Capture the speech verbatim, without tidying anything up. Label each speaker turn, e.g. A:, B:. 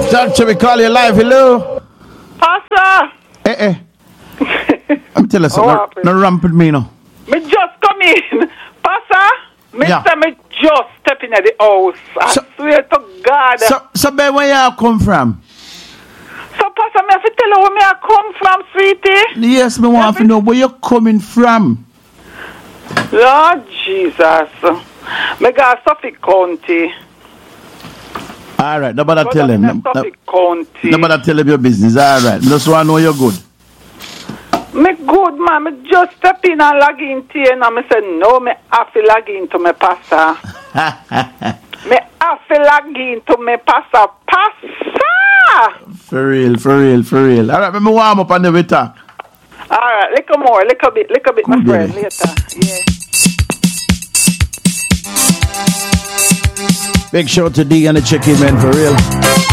A: Talk to me, call you live. Hello.
B: Pastor.
A: Eh, eh. I'm telling you something. No, no ramp with me now.
B: Me just come in. Pastor, me
A: Yeah.
B: say me just step in at the house. I
A: So-
B: swear to God.
A: So, so babe, where you come from?
B: So, Pastor, me have to tell you where me I come from, sweetie.
A: Yes, me want to know where you coming from.
B: Lord Jesus. Me got Suffolk County.
A: All right, nobody
B: Go
A: tell
B: down
A: him.
B: in
A: No,
B: Suffolk County.
A: nobody tell him your business. All right, just want to know you're good.
B: Me good, man. Me just step in and log in to you and me say, no, me have to log in to me pastor. Me have to log in to me pastor. Pastor!
A: For real, for real, for real. All right, let me warm up and then we talk.
B: All right, little more, little bit, little bit,
A: Good
B: my friend,
A: day.
B: later. Yeah.
A: Big shout to D and the chicken man, for real.